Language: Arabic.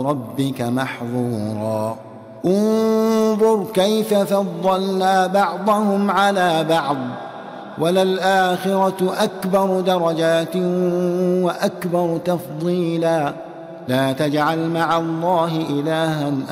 ربك محظورا انظر كيف فضلنا بعضهم على بعض وللآخرة أكبر درجات وأكبر تفضيلا لا تجعل مع الله إلها